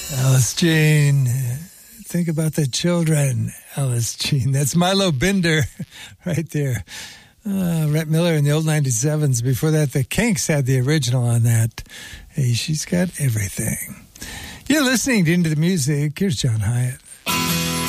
Alice Jean, think about the children, Alice Jean. That's Milo Binder right there. Rhett Miller in the old 97s. Before that, the Kinks had the original on that. Hey, she's got everything. You're listening to Into the Music. Here's John Hyatt.